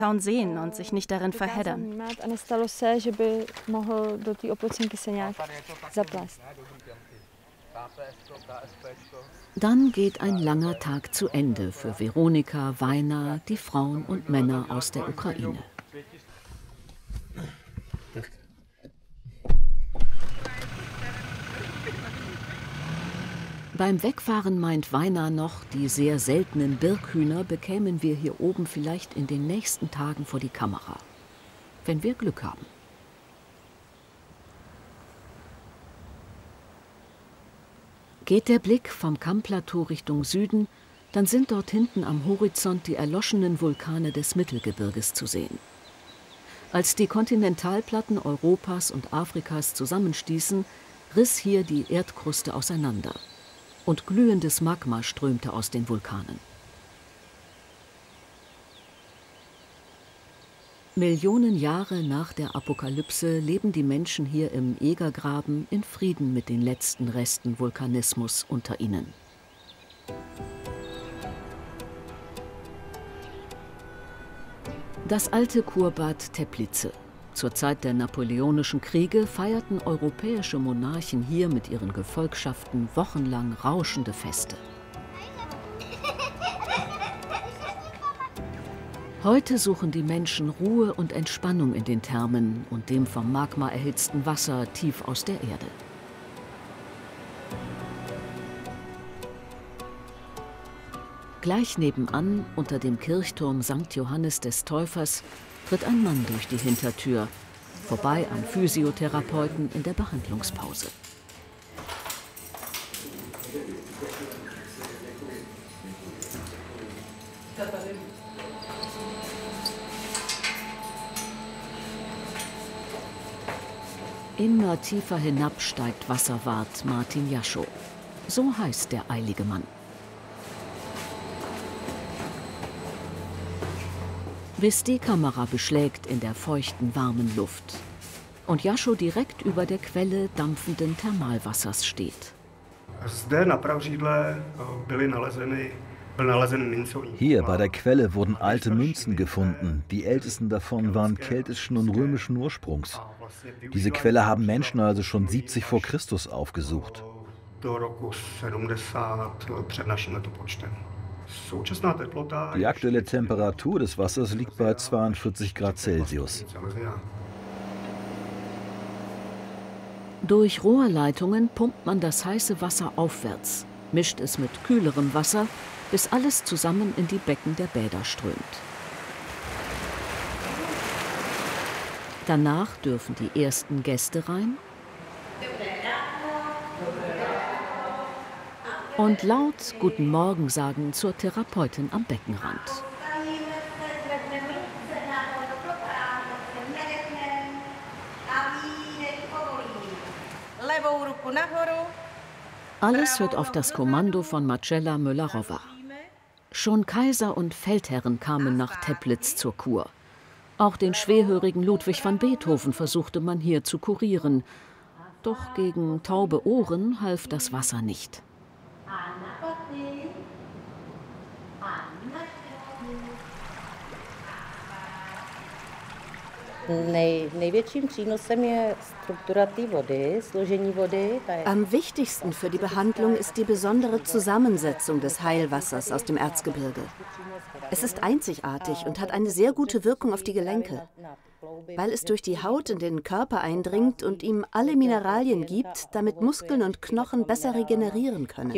sehen und sich nicht darin verheddern. Dann geht ein langer Tag zu Ende für Veronika, Weiner, die Frauen und Männer aus der Ukraine. Beim Wegfahren meint Weiner noch, die sehr seltenen Birkhühner bekämen wir hier oben vielleicht in den nächsten Tagen vor die Kamera. Wenn wir Glück haben. Geht der Blick vom Kammplateau Richtung Süden, dann sind dort hinten am Horizont die erloschenen Vulkane des Mittelgebirges zu sehen. Als die Kontinentalplatten Europas und Afrikas zusammenstießen, riss hier die Erdkruste auseinander. Und glühendes Magma strömte aus den Vulkanen. Millionen Jahre nach der Apokalypse leben die Menschen hier im Egergraben in Frieden mit den letzten Resten Vulkanismus unter ihnen. Das alte Kurbad Teplice. Zur Zeit der Napoleonischen Kriege feierten europäische Monarchen hier mit ihren Gefolgschaften wochenlang rauschende Feste. Heute suchen die Menschen Ruhe und Entspannung in den Thermen und dem vom Magma erhitzten Wasser tief aus der Erde. Gleich nebenan, unter dem Kirchturm St. Johannes des Täufers, tritt ein Mann durch die Hintertür, vorbei an Physiotherapeuten in der Behandlungspause. Immer tiefer hinab steigt Wasserwart Martin Jaschow. So heißt der eilige Mann. Bis die Kamera beschlägt in der feuchten, warmen Luft. Und Jaschow direkt über der Quelle dampfenden Thermalwassers steht. Hier bei der Quelle wurden alte Münzen gefunden. Die ältesten davon waren keltischen und römischen Ursprungs. Diese Quelle haben Menschen also schon 70 vor Christus aufgesucht. Die aktuelle Temperatur des Wassers liegt bei 42 Grad Celsius. Durch Rohrleitungen pumpt man das heiße Wasser aufwärts, mischt es mit kühlerem Wasser, bis alles zusammen in die Becken der Bäder strömt. Danach dürfen die ersten Gäste rein und laut Guten Morgen sagen zur Therapeutin am Beckenrand. Alles hört auf das Kommando von Marcella Müller-Rowa. Schon Kaiser und Feldherren kamen nach Teplitz zur Kur. Auch den schwerhörigen Ludwig van Beethoven versuchte man hier zu kurieren. Doch gegen taube Ohren half das Wasser nicht. Am wichtigsten für die Behandlung ist die besondere Zusammensetzung des Heilwassers aus dem Erzgebirge. Es ist einzigartig und hat eine sehr gute Wirkung auf die Gelenke, weil es durch die Haut in den Körper eindringt und ihm alle Mineralien gibt, damit Muskeln und Knochen besser regenerieren können.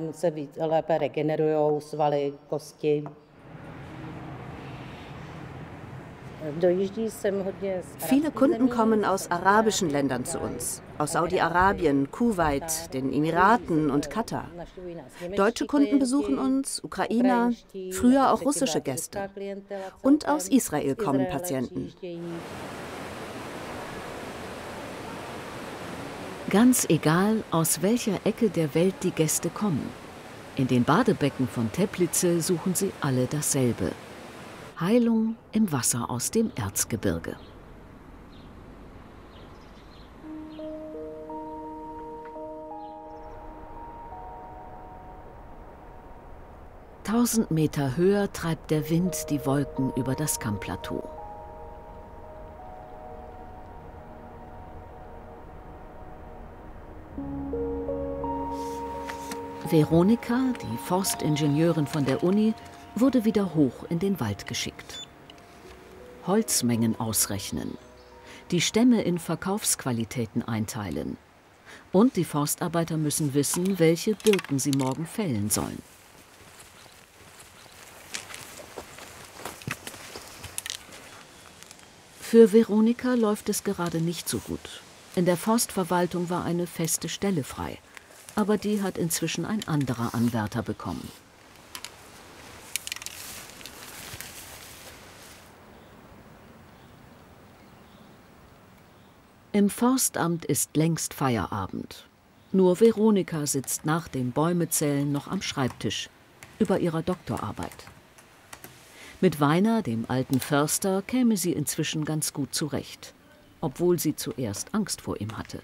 Viele Kunden kommen aus arabischen Ländern zu uns, aus Saudi-Arabien, Kuwait, den Emiraten und Katar. Deutsche Kunden besuchen uns, Ukrainer, früher auch russische Gäste. Und aus Israel kommen Patienten. Ganz egal, aus welcher Ecke der Welt die Gäste kommen. In den Badebecken von Teplice suchen sie alle dasselbe: Heilung im Wasser aus dem Erzgebirge. 1000 Meter höher treibt der Wind die Wolken über das Kammplateau. Veronika, die Forstingenieurin von der Uni, wurde wieder hoch in den Wald geschickt. Holzmengen ausrechnen, die Stämme in Verkaufsqualitäten einteilen. Und die Forstarbeiter müssen wissen, welche Birken sie morgen fällen sollen. Für Veronika läuft es gerade nicht so gut. In der Forstverwaltung war eine feste Stelle frei. Aber die hat inzwischen ein anderer Anwärter bekommen. Im Forstamt ist längst Feierabend. Nur Veronika sitzt nach dem Bäumezählen noch am Schreibtisch über ihrer Doktorarbeit. Mit Weiner, dem alten Förster, käme sie inzwischen ganz gut zurecht, obwohl sie zuerst Angst vor ihm hatte.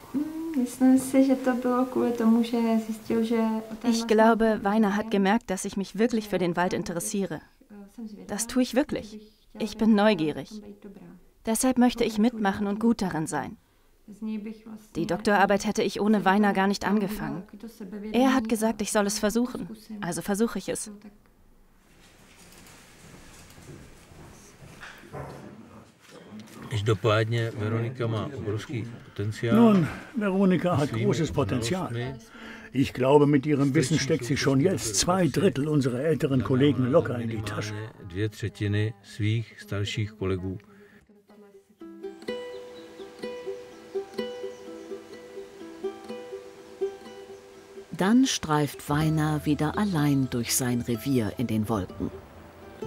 Ich glaube, Weiner hat gemerkt, dass ich mich wirklich für den Wald interessiere. Das tue ich wirklich. Ich bin neugierig. Deshalb möchte ich mitmachen und gut darin sein. Die Doktorarbeit hätte ich ohne Weiner gar nicht angefangen. Er hat gesagt, ich soll es versuchen. Also versuche ich es. Nun, Veronika hat großes Potenzial. Ich glaube, mit ihrem Wissen steckt sie schon jetzt 2/3 unserer älteren Kollegen locker in die Tasche. Dann streift Weiner wieder allein durch sein Revier in den Wolken.